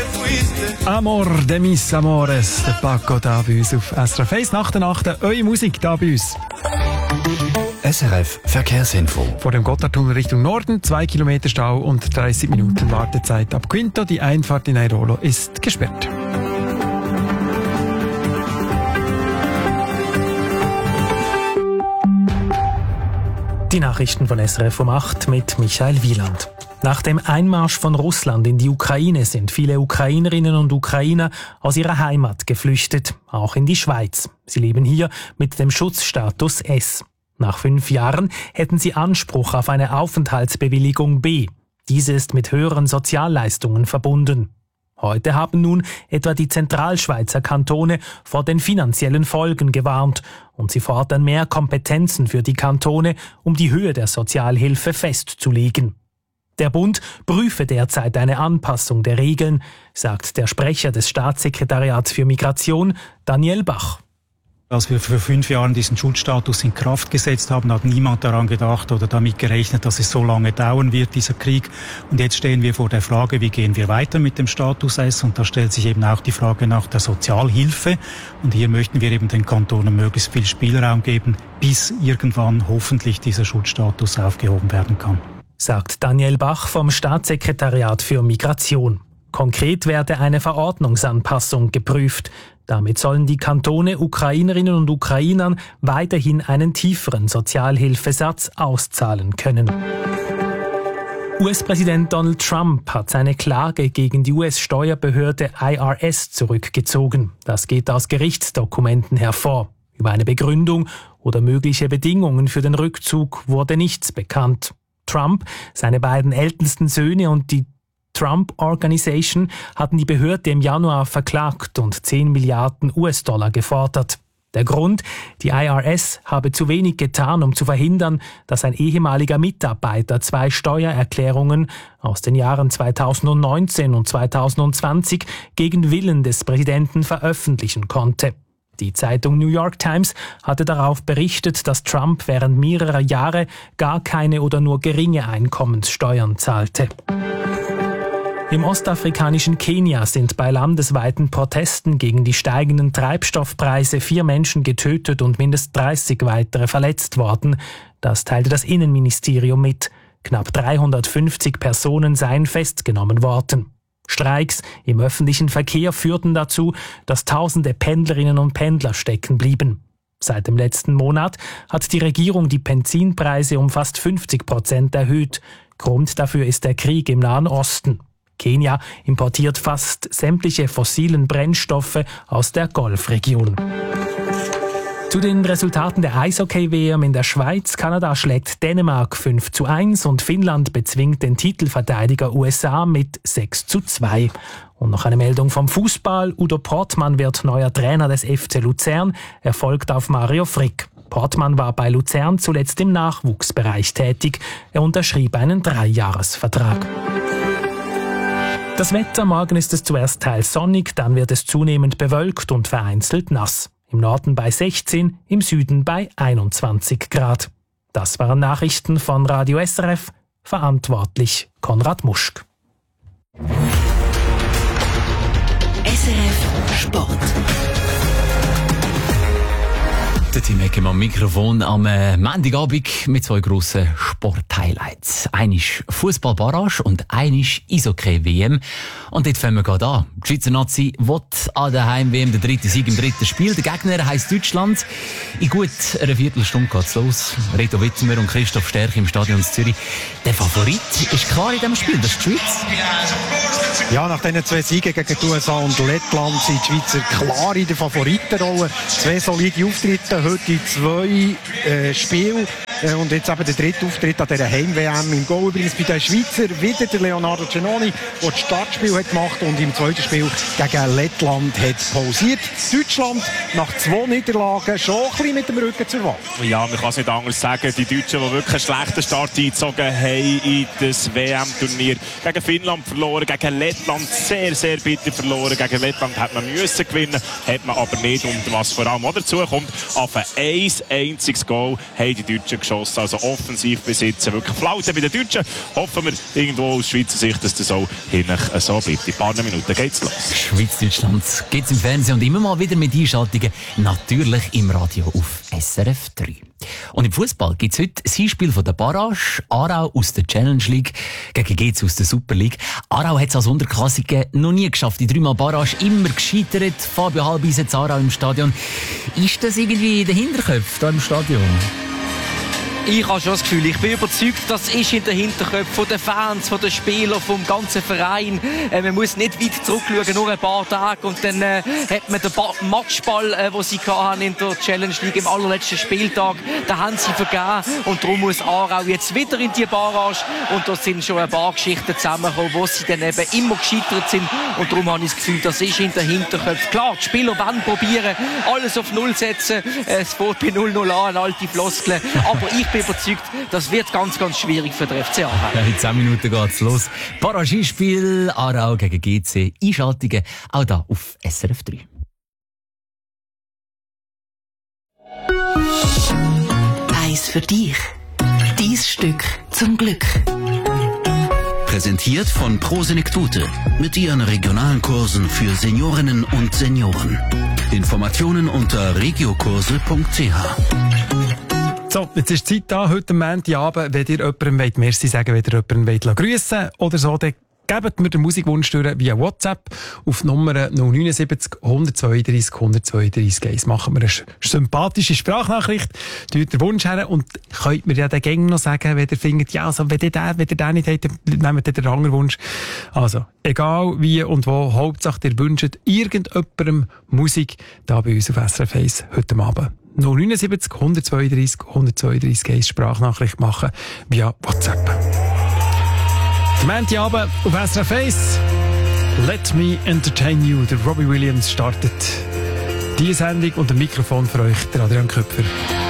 Amor de mis amores, der Paco da bei uns auf SRF 1 nach der Nacht. Eure Musik da bei uns. SRF Verkehrsinfo. Vor dem Gotthardtunnel Richtung Norden 2 Kilometer Stau und 30 Minuten Wartezeit ab Quinto. Die Einfahrt in Airolo ist gesperrt. Die Nachrichten von SRF um 8 mit Michael Wieland. Nach dem Einmarsch von Russland in die Ukraine sind viele Ukrainerinnen und Ukrainer aus ihrer Heimat geflüchtet, auch in die Schweiz. Sie leben hier mit dem Schutzstatus S. Nach 5 Jahren hätten sie Anspruch auf eine Aufenthaltsbewilligung B. Diese ist mit höheren Sozialleistungen verbunden. Heute haben nun etwa die Zentralschweizer Kantone vor den finanziellen Folgen gewarnt und sie fordern mehr Kompetenzen für die Kantone, um die Höhe der Sozialhilfe festzulegen. Der Bund prüfe derzeit eine Anpassung der Regeln, sagt der Sprecher des Staatssekretariats für Migration, Daniel Bach. Als wir vor 5 Jahren diesen Schutzstatus in Kraft gesetzt haben, hat niemand daran gedacht oder damit gerechnet, dass es so lange dauern wird, dieser Krieg. Und jetzt stehen wir vor der Frage, wie gehen wir weiter mit dem Status S? Und da stellt sich eben auch die Frage nach der Sozialhilfe. Und hier möchten wir eben den Kantonen möglichst viel Spielraum geben, bis irgendwann hoffentlich dieser Schutzstatus aufgehoben werden kann. Sagt Daniel Bach vom Staatssekretariat für Migration. Konkret werde eine Verordnungsanpassung geprüft. Damit sollen die Kantone Ukrainerinnen und Ukrainern weiterhin einen tieferen Sozialhilfesatz auszahlen können. US-Präsident Donald Trump hat seine Klage gegen die US-Steuerbehörde IRS zurückgezogen. Das geht aus Gerichtsdokumenten hervor. Über eine Begründung oder mögliche Bedingungen für den Rückzug wurde nichts bekannt. Trump, seine beiden ältesten Söhne und die Trump Organization hatten die Behörde im Januar verklagt und 10 Milliarden US-Dollar gefordert. Der Grund, die IRS habe zu wenig getan, um zu verhindern, dass ein ehemaliger Mitarbeiter 2 Steuererklärungen aus den Jahren 2019 und 2020 gegen Willen des Präsidenten veröffentlichen konnte. Die Zeitung New York Times hatte darauf berichtet, dass Trump während mehrerer Jahre gar keine oder nur geringe Einkommenssteuern zahlte. Im ostafrikanischen Kenia sind bei landesweiten Protesten gegen die steigenden Treibstoffpreise 4 Menschen getötet und mindestens 30 weitere verletzt worden. Das teilte das Innenministerium mit. Knapp 350 Personen seien festgenommen worden. Streiks im öffentlichen Verkehr führten dazu, dass tausende Pendlerinnen und Pendler stecken blieben. Seit dem letzten Monat hat die Regierung die Benzinpreise um fast 50% erhöht. Grund dafür ist der Krieg im Nahen Osten. Kenia importiert fast sämtliche fossilen Brennstoffe aus der Golfregion. Zu den Resultaten der Eishockey-WM in der Schweiz. Kanada schlägt Dänemark 5:1 und Finnland bezwingt den Titelverteidiger USA mit 6:2. Und noch eine Meldung vom Fußball. Udo Portmann wird neuer Trainer des FC Luzern. Er folgt auf Mario Frick. Portmann war bei Luzern zuletzt im Nachwuchsbereich tätig. Er unterschrieb einen 3-Jahres-Vertrag. Das Wetter, morgen ist es zuerst teils sonnig, dann wird es zunehmend bewölkt und vereinzelt nass. Im Norden bei 16, im Süden bei 21 Grad. Das waren Nachrichten von Radio SRF, verantwortlich Konrad Muschk. SRF Sport. Der Tim Eckem am Mikrofon am Montagabend mit 2 grossen Sport-Highlights. Einisch Fußball-Barrage und einisch Eishockey-WM. Und dort fangen wir gerade an. Die Schweizer Nazi will an der Heim-WM den 3. Sieg im 3. Spiel. Der Gegner heisst Deutschland. In gut einer Viertelstunde geht's los. Reto Witzimer und Christoph Stärk im Stadion in Zürich. Der Favorit ist klar in diesem Spiel, das ist die Schweiz. Ja, nach diesen 2 Siegen gegen die USA und Lettland sind die Schweizer klar in der Favoritenrolle. 2 solide Auftritte, heute 2 Spiele und jetzt eben der 3. Auftritt an dieser Heim-WM. Im Goal übrigens bei den Schweizer wieder der Leonardo Giannoni, der das Startspiel hat gemacht und im 2. Spiel gegen Lettland hat pausiert. Deutschland nach 2 Niederlagen schon ein bisschen mit dem Rücken zur Wand. Ja, man kann es nicht anders sagen. Die Deutschen, die wirklich einen schlechten Start eingezogen haben in das WM-Turnier. Gegen Finnland verloren, gegen Lettland sehr, sehr bitter verloren. Gegen Lettland hat man müssen gewinnen, hat man aber nicht. Und was vor allem auch dazu kommt, an schaffen. Ein einziges Goal haben die Deutschen geschossen. Also offensiv besitzen. Wirklich Flaute bei den Deutschen. Hoffen wir irgendwo aus Schweizer Sicht, dass das auch hinten so bleibt. In ein paar Minuten geht's los. Schweiz-Deutschland geht's im Fernsehen und immer mal wieder mit Einschaltungen. Natürlich im Radio auf SRF 3. Und im Fußball gibt's heute das Hinspiel von der Barrage. Aarau aus der Challenge League gegen GC aus der Super League. Aarau hat es als Unterklassige noch nie geschafft. Die 3-mal Barrage immer gescheitert. Fabio Halbis jetzt Aarau im Stadion. Ist das irgendwie in den Hinterköpfen hier im Stadion? Ich habe schon das Gefühl, ich bin überzeugt, das ist in den Hinterköpfen der Fans, der Spieler, vom ganzen Verein. Man muss nicht weit zurückschauen, nur ein paar Tage. Und dann hat man den Matchball, den sie hatten in der Challenge League im allerletzten Spieltag, den haben sie vergeben. Und darum muss Aarau jetzt wieder in die Barrage. Und da sind schon ein paar Geschichten zusammengekommen, wo sie dann eben immer gescheitert sind. Und darum habe ich das Gefühl, das ist in den Hinterköpfen. Klar, die Spieler wollen probieren, alles auf Null setzen. Es fängt bei 0-0 an, alte Floskeln. Aber ich bin überzeugt, das wird ganz, ganz schwierig für den FC Aarau. Ja, in 10 Minuten geht's los. Barrage-Spiel, Aarau gegen GC. Einschaltungen auch da auf SRF 3. Eis für dich. Dein Stück zum Glück. Präsentiert von Pro Senektute mit ihren regionalen Kursen für Seniorinnen und Senioren. Informationen unter regiokurse.ch. So, jetzt ist die Zeit da, heute am Montagabend, wenn ihr jemandem Merci sagen wollt, wenn ihr jemanden grüssen wollt oder so, dann gebt mir den Musikwunsch durch via WhatsApp auf die Nummer 079 132 132 1. Machen wir eine sympathische Sprachnachricht, tut den Wunsch her und könnt mir ja den Gänger noch sagen, wenn ihr findet, ja, also, wenn ihr den nicht habt, dann nehmt ihr den anderen Wunsch. Also, egal wie und wo, Hauptsache ihr wünscht irgendjemandem Musik, da bei uns auf SRF 1 heute Abend. 079 132 132 1 Sprachnachricht machen via WhatsApp. Montagabend auf SRF 1. Let Me Entertain You. Der Robbie Williams startet diese Sendung und ein Mikrofon für euch, der Adrian Köpfer.